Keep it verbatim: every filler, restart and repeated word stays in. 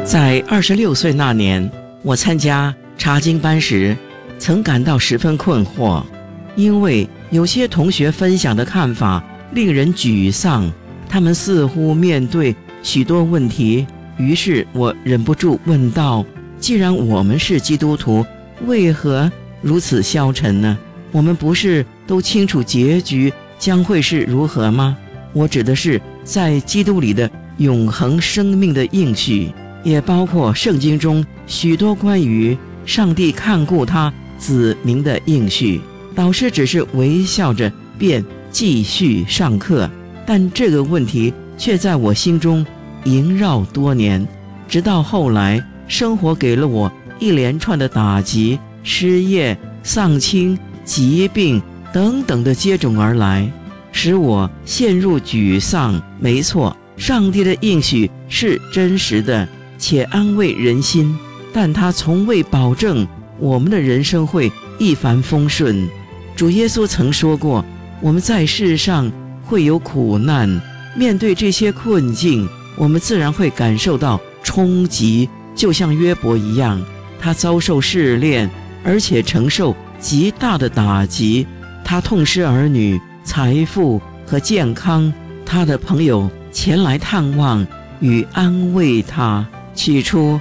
在二十六岁那年，我参加查经班时，曾感到十分困惑，因为有些同学分享的看法令人沮丧，他们似乎面对许多问题。于是我忍不住问道：既然我们是基督徒，为何如此消沉呢？我们不是都清楚结局将会是如何吗？我指的是在基督里的永恒生命的应许，也包括圣经中许多关于上帝看顾他子民的应许。导师只是微笑着便继续上课，但这个问题却在我心中萦绕多年，直到后来生活给了我一连串的打击，失业、丧亲、疾病等等的接踵而来，使我陷入沮丧。没错，上帝的应许是真实的且安慰人心，但他从未保证我们的人生会一帆风顺。主耶稣曾说过，我们在世上会有苦难，面对这些困境，我们自然会感受到冲击，就像约伯一样，他遭受试炼，而且承受极大的打击，他痛失儿女、财富和健康，他的朋友前来探望与安慰他。起初